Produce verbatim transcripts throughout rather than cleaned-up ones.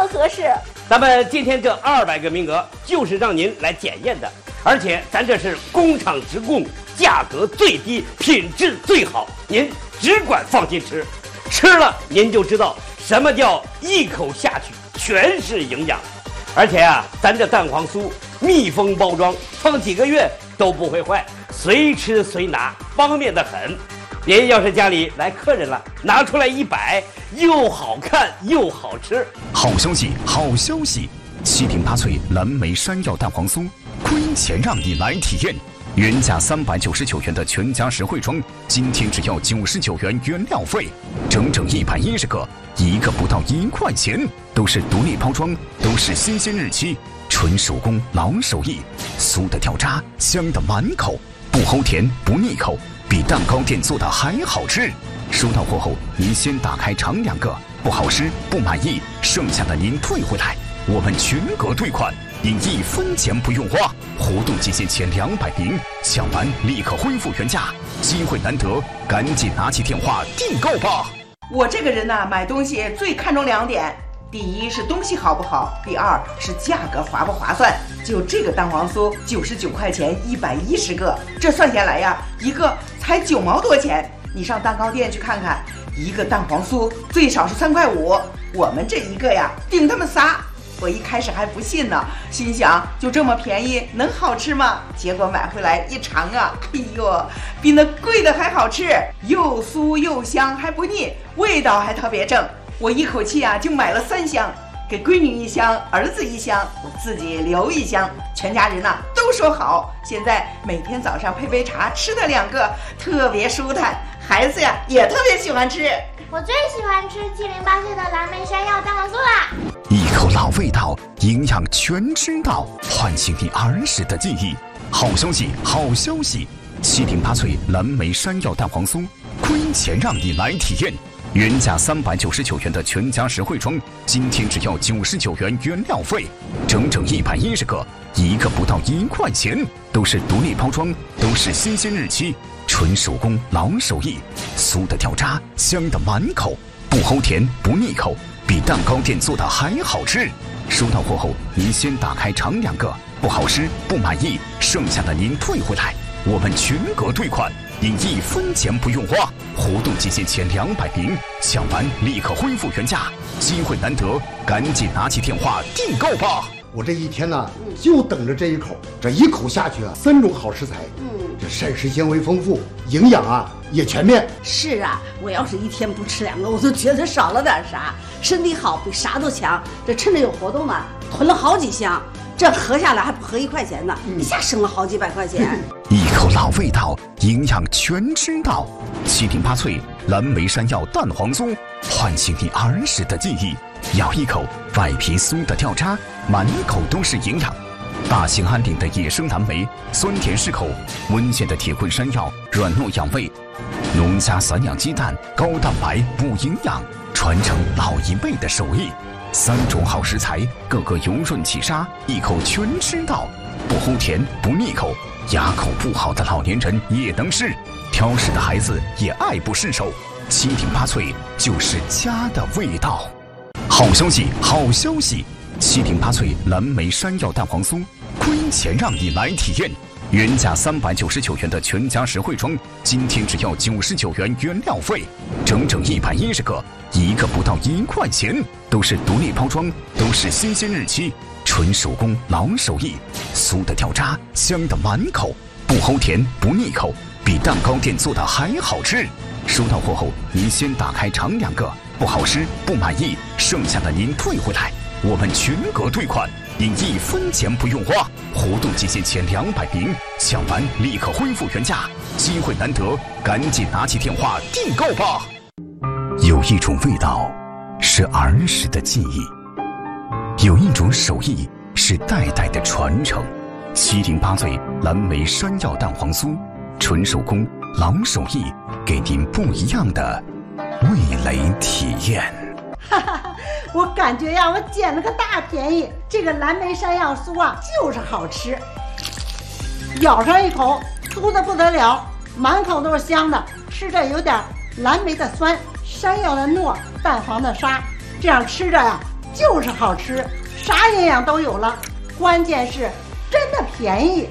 么合适。 咱们今天这二百个名额就是让您来检验的，而且咱这是工厂直供，价格最低，品质最好，您只管放心吃，吃了您就知道什么叫一口下去全是营养。而且啊，咱这蛋黄酥密封包装，放几个月都不会坏，随吃随拿，方便得很。您要是家里来客人了，拿出来一摆，又好看又好吃。 好消息，好消息！七零八脆蓝莓山药蛋黄酥，亏钱让你来体验。原价三百九十九元的全家实惠装，今天只要九十九元原料费，整整一百一十个，一个不到一块钱，都是独立包装，都是新鲜日期，纯手工老手艺，酥的掉渣，香的满口，不齁甜不腻口，比蛋糕店做的还好吃。收到货后，您先打开尝两个，不好吃不满意，剩下的您退回来，我们全额退款，您一分钱不用花。活动期限前两百名，抢完立刻恢复原价，机会难得，赶紧拿起电话订购吧。 我这个人呢、啊，买东西最看重两点，第一是东西好不好，第二是价格划不划算。就这个蛋黄酥，九十九块钱一百一十个，这算下来呀，一个才九毛多钱。你上蛋糕店去看看，一个蛋黄酥最少是三块五，我们这一个呀，顶他们仨。我一开始还不信呢，心想就这么便宜能好吃吗？结果买回来一尝啊，哎呦，比那贵的还好吃，又酥又香还不腻，味道还特别正。我一口气啊就买了三箱，给闺女一箱，儿子一箱，我自己留一箱，全家人呐、啊、都说好。现在每天早上配杯茶，吃的两个特别舒坦，孩子呀也特别喜欢吃。 我最喜欢吃七零八碎的蓝莓山药蛋黄酥啦！ 一口老味道，营养全知道，唤醒你儿时的记忆。好消息，好消息！七零八脆蓝莓山药蛋黄酥，亏钱让你来体验。原价三百九十九元的全家实惠装，今天只要九十九元原料费，整整一百一十个，一个不到一块钱，都是独立包装，都是新鲜日期，纯手工老手艺，酥的掉渣，香的满口，不齁甜不腻口，比蛋糕店做的还好吃。收到货后，您先打开尝两个，不好吃不满意，剩下的您退回来，我们全额退款，您一分钱不用花。活动期限前两百名，抢完立刻恢复原价，机会难得，赶紧拿起电话订购吧。 我这一天呢，就等着这一口，这一口下去啊，三种好食材，嗯，这膳食纤维丰富，营养啊也全面。 是啊，我要是一天不吃两个，我都觉得少了点啥，身体好比啥都强。这趁着有活动呢，囤了好几箱，这合下来还不合一块钱呢，一下省了好几百块钱。 一口老味道，营养全知道。七零八脆蓝莓山药蛋黄酥，唤醒你儿时的记忆。咬一口，外皮酥的掉渣，满口都是营养。大兴安岭的野生蓝莓，酸甜适口；温县的铁棍山药，软糯养胃；农家散养鸡蛋，高蛋白补营养，传承老一辈的手艺。三种好食材，个个油润起沙，一口全吃到，不齁甜不腻口，牙口不好的老年人也能吃，挑食的孩子也爱不释手。七零八脆就是家的味道。好消息，好消息！七零八脆蓝莓山药蛋黄酥，亏钱让你来体验。原价三百九十九元的全家实惠装，今天只要九十九元原料费，整整一百一十个，一个不到一块钱，都是独立包装，都是新鲜日期，纯手工老手艺，酥的掉渣，香的满口，不齁甜不腻口，比蛋糕店做的还好吃。收到货后，您先打开尝两个，不好吃不满意，剩下的您退回来，我们全额退款，您一分钱不用花。活动期限前两百名，抢完立刻恢复原价，机会难得，赶紧拿起电话订购吧。有一种味道是儿时的记忆，有一种手艺是代代的传承。七零八脆蓝莓山药蛋黄酥，纯手工老手艺，给您不一样的味蕾体验。 哈哈，我感觉呀，我捡了个大便宜。这个蓝莓山药酥啊，就是好吃，咬上一口，酥的不得了，满口都是香的，吃着有点蓝莓的酸，山药的糯，蛋黄的沙，这样吃着呀， 就是好吃，啥营养都有了，关键是真的便宜。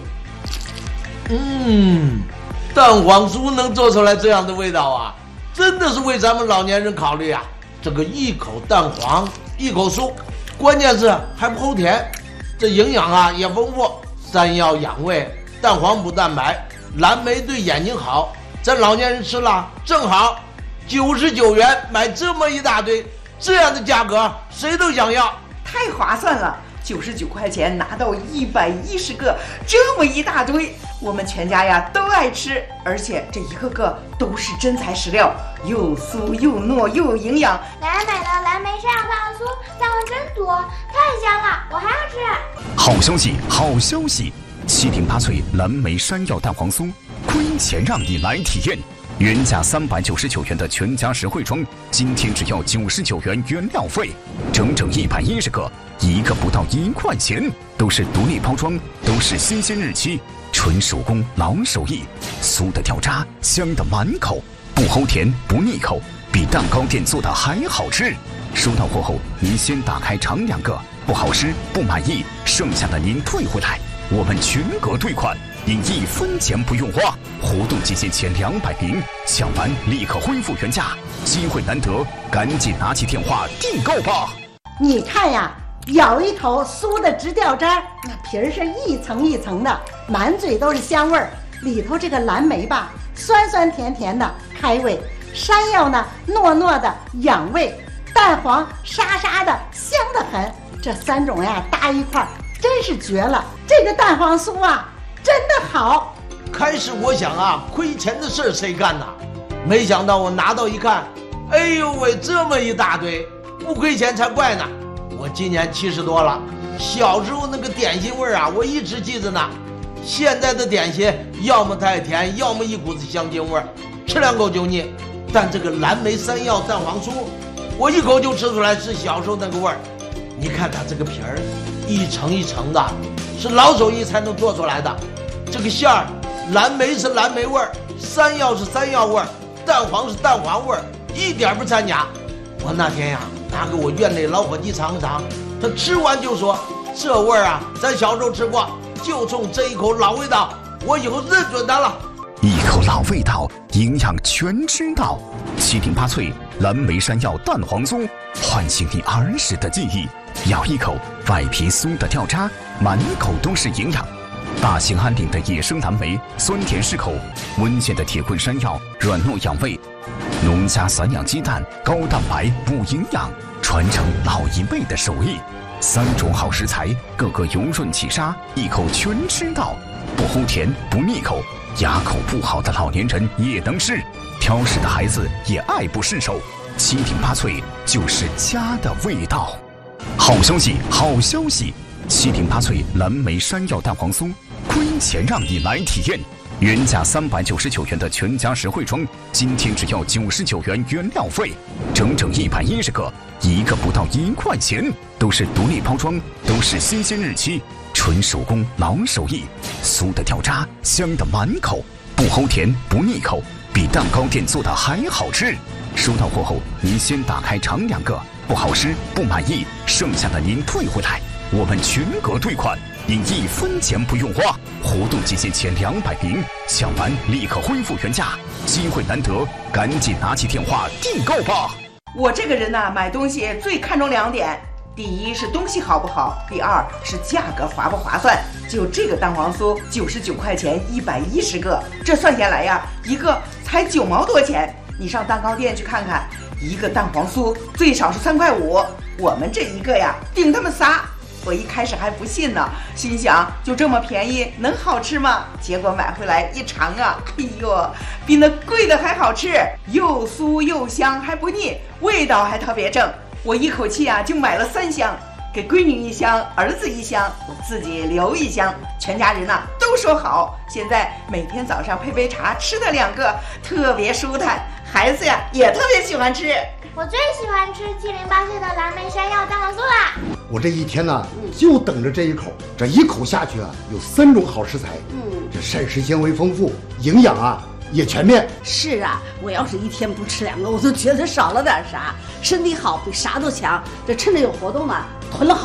嗯，蛋黄酥能做出来这样的味道啊，真的是为咱们老年人考虑啊。这个一口蛋黄一口酥，关键是还不齁甜，这营养啊也丰富，山药养胃，蛋黄补蛋白，蓝莓对眼睛好，咱老年人吃了正好。九十九元买这么一大堆，这样的价格谁都想要， 太划算了！九十九块钱拿到一百一十个，这么一大堆，我们全家呀都爱吃，而且这一个个都是真材实料，又酥又糯又有营养。 奶奶买的蓝莓山药蛋黄酥蛋黄真多，太香了，我还要吃。 好消息，好消息！七顶八脆蓝莓山药蛋黄酥，亏钱让你来体验。原价三百九十九元的全家实惠装，今天只要九十九元原料费，整整一百一十个，一个不到一块钱，都是独立包装，都是新鲜日期，纯手工老手艺，酥的掉渣，香的满口，不齁甜不腻口，比蛋糕店做的还好吃。收到货后，您先打开尝两个，不好吃不满意，剩下的您退回来，我们全额退款。您一分钱不用花，活动期间前两百名，抢完立刻恢复原价，机会难得，赶紧拿起电话订购吧！ 你看呀，咬一口酥的直掉渣，那皮儿是一层一层的，满嘴都是香味儿。里头这个蓝莓吧，酸酸甜甜的开胃；山药呢，糯糯的养胃；蛋黄沙沙的香得很。这三种呀搭一块儿，真是绝了！这个蛋黄酥啊，真的好。 开始我想啊，亏钱的事儿谁干呐？没想到我拿到一看，哎呦喂，这么一大堆，不亏钱才怪呢！我今年七十多了，小时候那个点心味儿啊，我一直记着呢。现在的点心要么太甜，要么一股子香精味儿，吃两口就腻。但这个蓝莓山药蛋黄酥，我一口就吃出来是小时候那个味儿。你看它这个皮儿，一层一层的，是老手艺才能做出来的。这个馅儿，蓝莓是蓝莓味儿，山药是山药味儿，蛋黄是蛋黄味儿，一点不掺假。我那天呀，拿给我院内老伙计尝尝，他吃完就说：“这味儿啊，咱小时候吃过，就冲这一口老味道，我以后认准它了。” 一口老味道，营养全知道。七顶八脆蓝莓山药蛋黄酥，唤醒你儿时的记忆。咬一口，外皮酥的掉渣，满口都是营养。大兴安岭的野生蓝莓，酸甜适口；温县的铁棍山药，软糯养胃；农家散养鸡蛋，高蛋白补营养，传承老一辈的手艺。三种好食材，个个油润起沙，一口全吃到，不齁甜不腻口，牙口不好的老年人也能吃，挑食的孩子也爱不释手。七顶八脆就是家的味道。好消息，好消息！七顶八脆蓝莓山药蛋黄酥，亏钱让你来体验。原价三百九十九元的全家实惠装，今天只要九十九元原料费，整整一百一十个，一个不到一块钱，都是独立包装，都是新鲜日期，纯手工老手艺，酥的掉渣，香的满口，不齁甜不腻口，比蛋糕店做的还好吃。收到货后，您先打开尝两个，不好吃不满意，剩下的您退回来，我们全额退款。您一分钱不用花，活动期间前两百名，抢完立刻恢复原价，机会难得，赶紧拿起电话订购吧。 我这个人呢、啊，买东西最看重两点，第一是东西好不好，第二是价格划不划算。就这个蛋黄酥，九十九块钱一百一十个，这算下来呀，一个才九毛多钱。你上蛋糕店去看看，一个蛋黄酥最少是三块五，我们这一个呀，顶他们仨。我一开始还不信呢，心想就这么便宜能好吃吗？结果买回来一尝啊，哎呦，比那贵的还好吃，又酥又香还不腻，味道还特别正。我一口气啊就买了三箱，给闺女一箱，儿子一箱，我自己留一箱，全家人呐、啊、都说好。现在每天早上配杯茶，吃它两个特别舒坦，孩子呀也特别喜欢吃。 我最喜欢吃七零八碎的蓝莓山药蛋黄酥啦！ 我这一天呢，就等着这一口，这一口下去啊，有三种好食材，嗯，这膳食纤维丰富，营养啊也全面。 是啊，我要是一天不吃两个，我都觉得少了点啥。身体好比啥都强。这趁着有活动呢，囤了好。